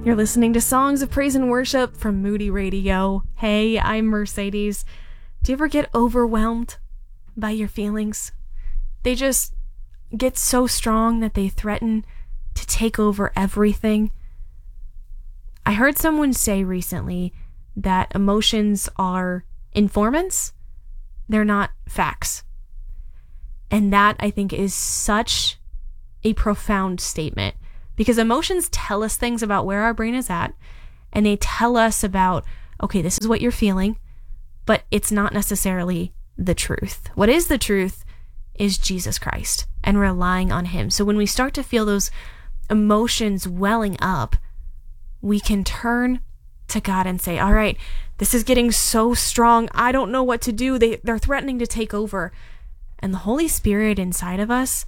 You're listening to Songs of Praise and Worship from Moody Radio. Hey, I'm Mercedes. Do you ever get overwhelmed by your feelings? They just get so strong that they threaten to take over everything. I heard someone say recently that emotions are informants. They're not facts. And that, I think, is such a profound statement. Because emotions tell us things about where our brain is at, and they tell us about, okay, this is what you're feeling, but it's not necessarily the truth. What is the truth is Jesus Christ and relying on Him. So when we start to feel those emotions welling up, we can turn to God and say, all right, this is getting so strong. I don't know what to do. They're threatening to take over. And the Holy Spirit inside of us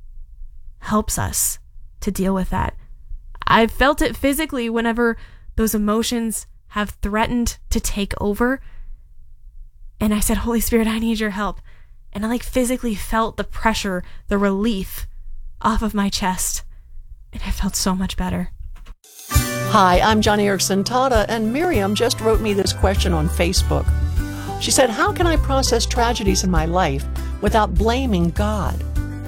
helps us to deal with that. I've felt it physically whenever those emotions have threatened to take over. And I said, Holy Spirit, I need your help. And I physically felt the pressure, the relief off of my chest. And I felt so much better. Hi, I'm Johnny Erickson Tata, and Miriam just wrote me this question on Facebook. She said, how can I process tragedies in my life without blaming God?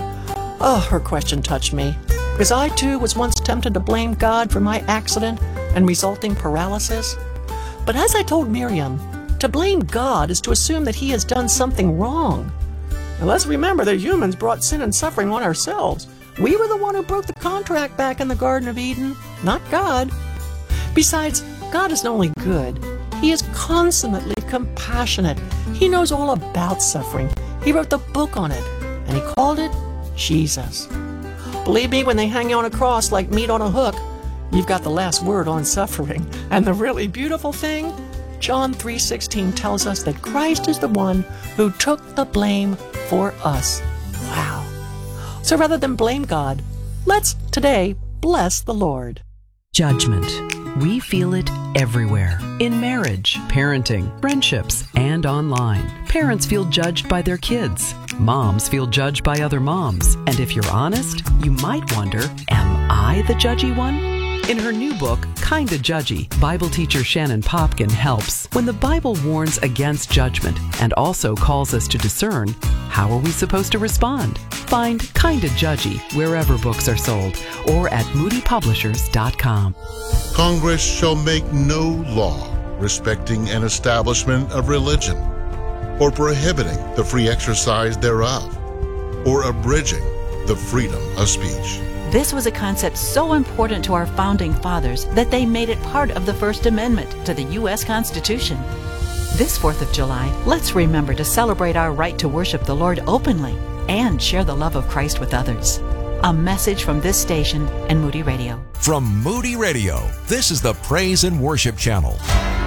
Oh, her question touched me. Because I, too, was once tempted to blame God for my accident and resulting paralysis. But as I told Miriam, to blame God is to assume that He has done something wrong. And let's remember that humans brought sin and suffering on ourselves. We were the one who broke the contract back in the Garden of Eden, not God. Besides, God is not only good, He is consummately compassionate. He knows all about suffering. He wrote the book on it, and He called it Jesus. Believe me, when they hang you on a cross like meat on a hook, you've got the last word on suffering. And the really beautiful thing, John 3:16 tells us that Christ is the one who took the blame for us. Wow. So rather than blame God, let's today bless the Lord. Judgment. We feel it everywhere. In marriage, parenting, friendships, and online. Parents feel judged by their kids. Moms feel judged by other moms. And if you're honest, you might wonder, am I the judgy one? In her new book, Kinda Judgy, Bible teacher Shannon Popkin helps. When the Bible warns against judgment and also calls us to discern, how are we supposed to respond? Find Kinda Judgy wherever books are sold or at moodypublishers.com. Congress shall make no law respecting an establishment of religion, or prohibiting the free exercise thereof, or abridging the freedom of speech. This was a concept so important to our founding fathers that they made it part of the First Amendment to the U.S. Constitution. This 4th of July, let's remember to celebrate our right to worship the Lord openly and share the love of Christ with others. A message from this station and Moody Radio. From Moody Radio, this is the Praise and Worship Channel.